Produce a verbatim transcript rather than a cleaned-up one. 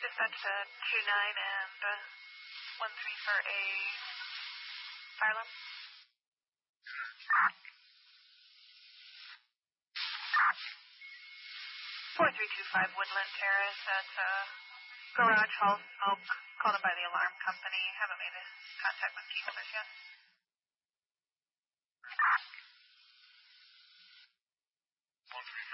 Dispatch uh, two nine and uh, one three for a fire alarm. four three two five Woodland Terrace at uh, Garage Hall Smoke. Called in by the alarm company. Haven't made a contact with key holders yet. one three